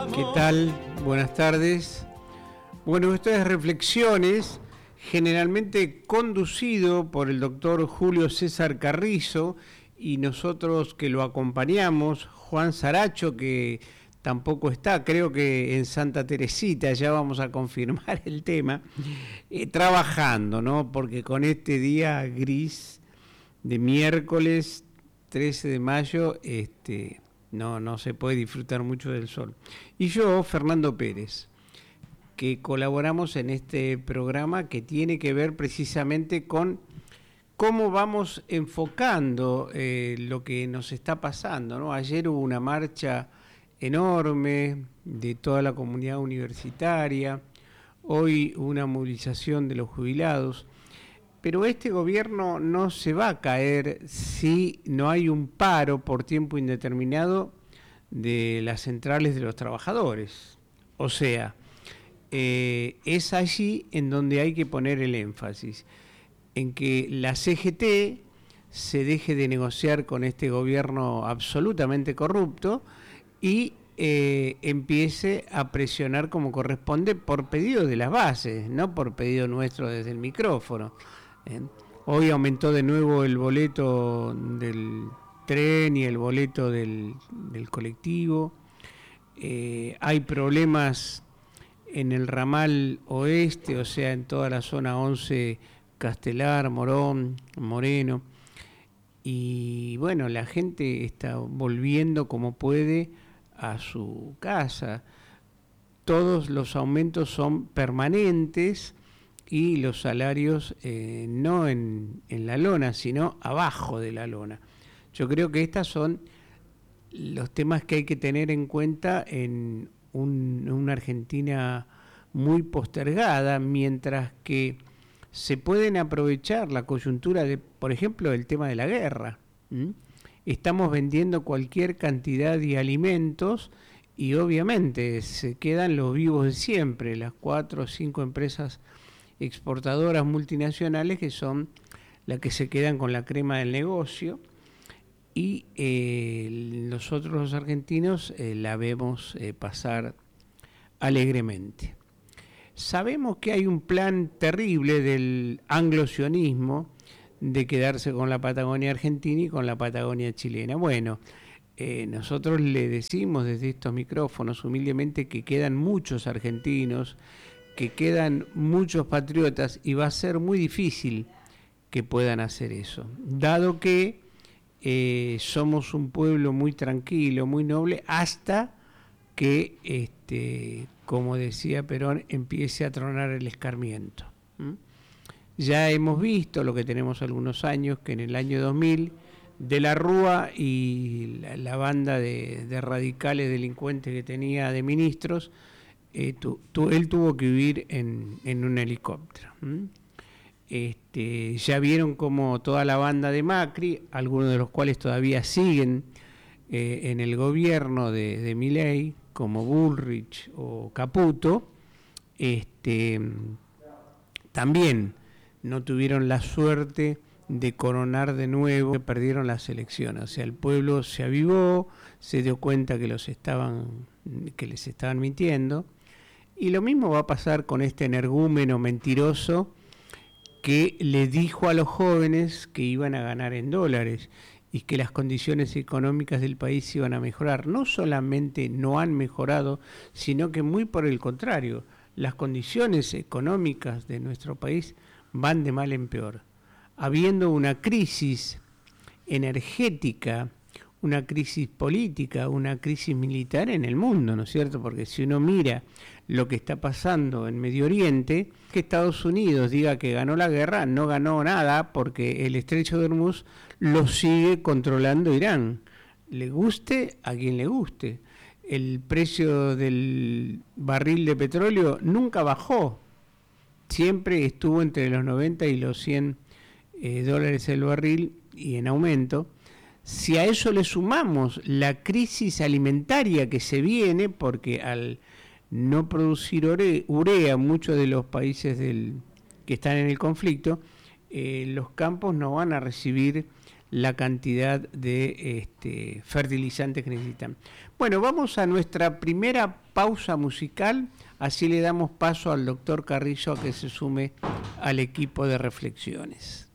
¿Qué tal? Buenas tardes. Bueno, esto es Reflexiones, generalmente conducido por el doctor Julio César Carrizo y nosotros que lo acompañamos, Juan Saracho, que tampoco está, creo que en Santa Teresita, ya vamos a confirmar el tema, trabajando, ¿no? Porque con este día gris de miércoles 13 de mayo, no se puede disfrutar mucho del sol. Y yo, Fernando Pérez, que colaboramos en este programa que tiene que ver precisamente con cómo vamos enfocando lo que nos está pasando, ¿no? Ayer hubo una marcha enorme de toda la comunidad universitaria, hoy una movilización de los jubilados, pero este gobierno no se va a caer si no hay un paro por tiempo indeterminado de las centrales de los trabajadores. O sea, es allí en donde hay que poner el énfasis, en que la CGT se deje de negociar con este gobierno absolutamente corrupto y empiece a presionar como corresponde por pedido de las bases, no por pedido nuestro desde el micrófono. Hoy aumentó de nuevo el boleto del tren y el boleto del colectivo. Hay problemas en el ramal oeste, o sea, en toda la zona 11, Castelar, Morón, Moreno. Y bueno, la gente está volviendo como puede a su casa. Todos los aumentos son permanentes y los salarios no en la lona, sino abajo de la lona. Yo creo que estos son los temas que hay que tener en cuenta en una Argentina muy postergada, mientras que se pueden aprovechar la coyuntura de, por ejemplo, el tema de la guerra. Estamos vendiendo cualquier cantidad de alimentos y obviamente se quedan los vivos de siempre, las 4 o 5 empresas exportadoras multinacionales que son las que se quedan con la crema del negocio y nosotros los argentinos la vemos pasar alegremente. Sabemos que hay un plan terrible del anglosionismo de quedarse con la Patagonia argentina y con la Patagonia chilena. Bueno, nosotros le decimos desde estos micrófonos humildemente que quedan muchos argentinos, que quedan muchos patriotas y va a ser muy difícil que puedan hacer eso, dado que somos un pueblo muy tranquilo, muy noble, hasta que, como decía Perón, empiece a tronar el escarmiento. Ya hemos visto lo que tenemos algunos años, que en el año 2000, de la Rúa y la banda de radicales delincuentes que tenía de ministros, él tuvo que vivir en un helicóptero. Ya vieron como toda la banda de Macri, algunos de los cuales todavía siguen en el gobierno de Milei, como Bullrich o Caputo, también no tuvieron la suerte de coronar de nuevo, que perdieron las elecciones. O sea, el pueblo se avivó, se dio cuenta que les estaban mintiendo. Y lo mismo va a pasar con este energúmeno mentiroso que le dijo a los jóvenes que iban a ganar en dólares y que las condiciones económicas del país iban a mejorar. No solamente no han mejorado, sino que muy por el contrario, las condiciones económicas de nuestro país van de mal en peor. Habiendo una crisis energética, una crisis política, una crisis militar en el mundo, ¿no es cierto? Porque si uno mira lo que está pasando en Medio Oriente, que Estados Unidos diga que ganó la guerra, no ganó nada porque el estrecho de Hormuz lo sigue controlando Irán. Le guste a quien le guste. El precio del barril de petróleo nunca bajó, siempre estuvo entre los 90 y los 100 dólares el barril y en aumento. Si a eso le sumamos la crisis alimentaria que se viene, porque al no producir urea muchos de los países que están en el conflicto, los campos no van a recibir la cantidad de fertilizantes que necesitan. Bueno, vamos a nuestra primera pausa musical, así le damos paso al doctor Carrizo a que se sume al equipo de reflexiones.